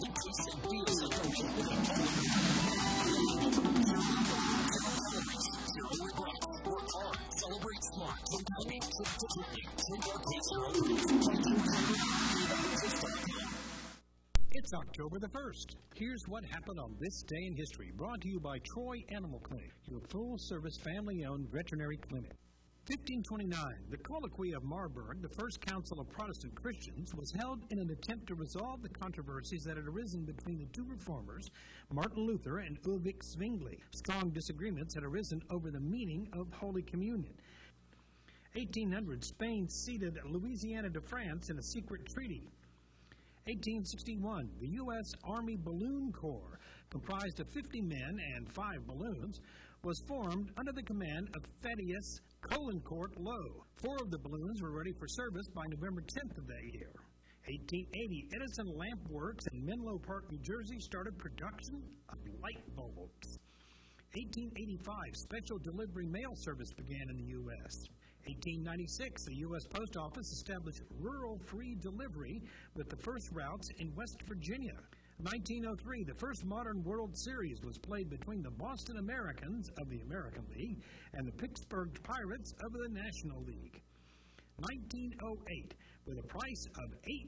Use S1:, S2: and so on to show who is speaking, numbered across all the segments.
S1: It's October the 1st. Here's what happened on this day in history, brought to you by Troy Animal Clinic, your full-service family-owned veterinary clinic. 1529, the Colloquy of Marburg, the first council of Protestant Christians, was held in an attempt to resolve the controversies that had arisen between the two reformers, Martin Luther and Ulrich Zwingli. Strong disagreements had arisen over the meaning of Holy Communion. 1800, Spain ceded Louisiana to France in a secret treaty. 1861, the U.S. Army Balloon Corps, comprised of 50 men and 5 balloons, was formed under the command of Thaddeus Caulaincourt Low. 4 of the balloons were ready for service by November 10th of that year. 1880, Edison Lamp Works in Menlo Park, New Jersey, started production of light bulbs. 1885, special delivery mail service began in the U.S. 1896, the U.S. Post Office established rural free delivery with the first routes in West Virginia. 1903, the first modern World Series was played between the Boston Americans of the American League and the Pittsburgh Pirates of the National League. 1908, with a price of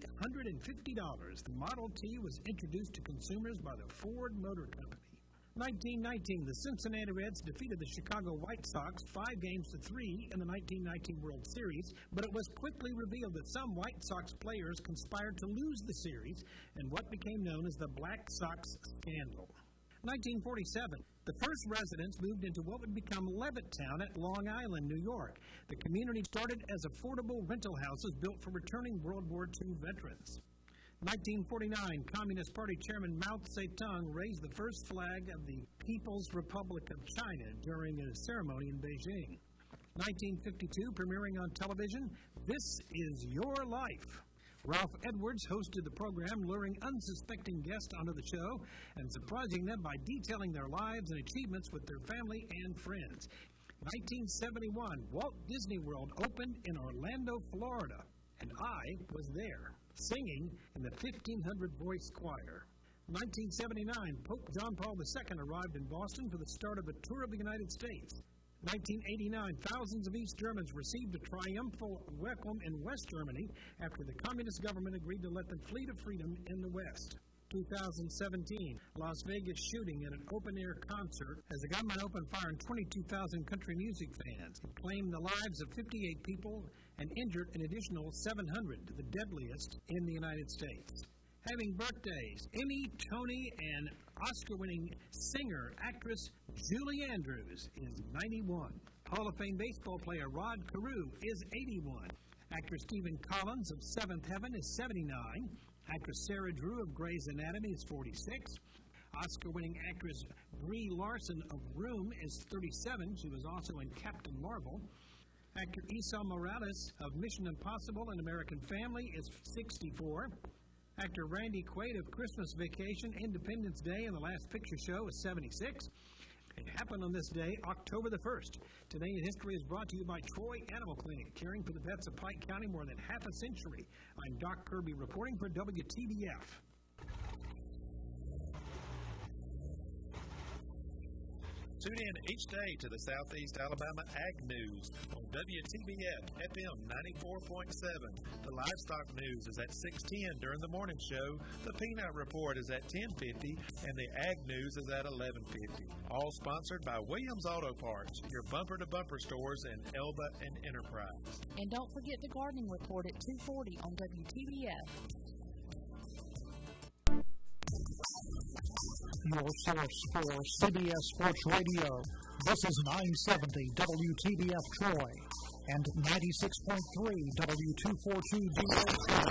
S1: $850, the Model T was introduced to consumers by the Ford Motor Company. 1919, the Cincinnati Reds defeated the Chicago White Sox 5-3 in the 1919 World Series, but it was quickly revealed that some White Sox players conspired to lose the series in what became known as the Black Sox Scandal. 1947, the first residents moved into what would become Levittown at Long Island, New York. The community started as affordable rental houses built for returning World War II veterans. 1949, Communist Party Chairman Mao Zedong raised the first flag of the People's Republic of China during a ceremony in Beijing. 1952, premiering on television, This Is Your Life. Ralph Edwards hosted the program, luring unsuspecting guests onto the show and surprising them by detailing their lives and achievements with their family and friends. 1971, Walt Disney World opened in Orlando, Florida, and I was there, singing in the 1,500-voice choir. 1979, Pope John Paul II arrived in Boston for the start of a tour of the United States. 1989, thousands of East Germans received a triumphal welcome in West Germany after the communist government agreed to let them flee to freedom in the West. 2017, Las Vegas shooting at an open-air concert as a gunman opened fire on 22,000 country music fans. It claimed the lives of 58 people and injured an additional 700, the deadliest in the United States. Having birthdays, Emmy, Tony, and Oscar-winning singer, actress Julie Andrews is 91. Hall of Fame baseball player Rod Carew is 81. Actor Stephen Collins of Seventh Heaven is 79. Actress Sarah Drew of Grey's Anatomy is 46. Oscar-winning actress Brie Larson of Room is 37. She was also in Captain Marvel. Actor Esau Morales of Mission Impossible and American Family is 64. Actor Randy Quaid of Christmas Vacation, Independence Day, and The Last Picture Show is 76. It happened on this day, October the 1st. Today in History is brought to you by Troy Animal Clinic, caring for the pets of Pike County more than half a century. I'm Doc Kirby reporting for WTBF.
S2: Tune in each day to the Southeast Alabama Ag News on WTBF FM 94.7. The Livestock News is at 6:10 during the morning show. The Peanut Report is at 10:50, and the Ag News is at 11:50. All sponsored by Williams Auto Parts, your bumper-to-bumper stores in Elba and Enterprise.
S3: And don't forget the Gardening Report at 2:40 on WTBF.
S4: Your source for CBS Sports Radio. This is 970 WTBF Troy and 96.3 W242